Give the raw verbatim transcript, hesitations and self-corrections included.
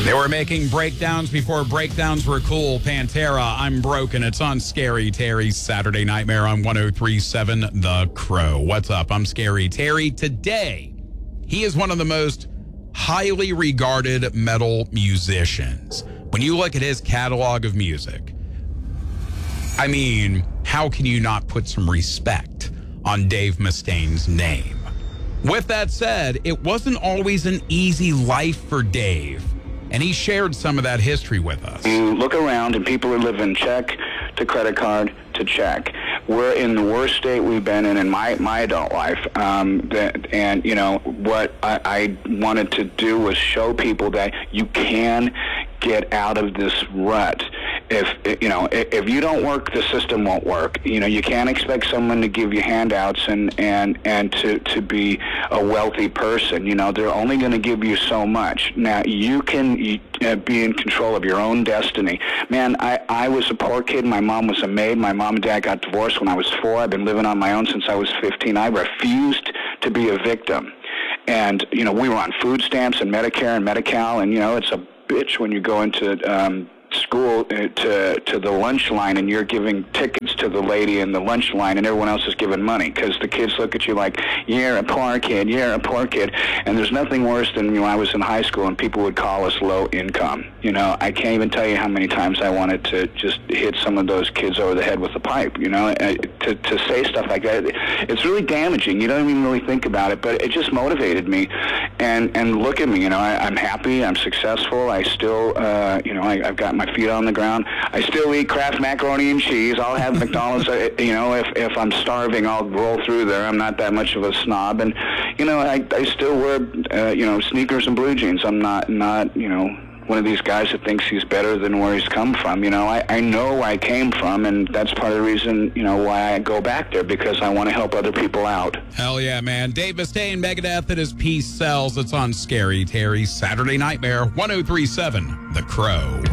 They were making breakdowns before breakdowns were cool. Pantera, I'm Broken. It's on Scary Terry's Saturday Nightmare on one oh three point seven The Crow. What's up? I'm Scary Terry. Today, he is one of the most highly regarded metal musicians. When you look at his catalog of music, I mean, how can you not put some respect on Dave Mustaine's name? With that said, it wasn't always an easy life for Dave, and he shared some of that history with us. You look around and people are living check to credit card to check. We're in the worst state we've been in in my, my adult life. Um, that, and, you know, what I, I wanted to do was show people that you can get out of this rut. If, you know, if you don't work, the system won't work. You know, you can't expect someone to give you handouts and, and, and to, to be a wealthy person. You know, they're only going to give you so much. Now, you can uh, be in control of your own destiny. Man, I, I was a poor kid. My mom was a maid. My mom and dad got divorced when I was four. I've been living on my own since I was fifteen. I refused to be a victim. And, you know, we were on food stamps and Medicare and Medi-Cal, and, you know, it's a bitch when you go into um, school uh, to to the lunch line and you're giving tickets to the lady in the lunch line and everyone else is giving money because the kids look at you like, you're a poor kid, you're a poor kid. And there's nothing worse than when I was in high school and people would call us low income. You know, I can't even tell you how many times I wanted to just hit some of those kids over the head with a pipe, you know, uh, to, to say stuff like that. It's really damaging. You don't even really think about it, but it just motivated me. And, and look at me, you know, I, I'm happy, I'm successful, I still, uh, you know, I, I've got my feet on the ground. I still eat Kraft macaroni and cheese. I'll have McDonald's. You know, if if I'm starving, I'll roll through there. I'm not that much of a snob, and you know, I I still wear uh, you know sneakers and blue jeans. I'm not not you know one of these guys that thinks he's better than where he's come from. You know, I I know where I came from, and that's part of the reason you know why I go back there, because I want to help other people out. Hell yeah, man. Dave Mustaine, Megadeth, and his Peace Sells. It's on Scary Terry's Saturday Nightmare, one oh three point seven The Crow.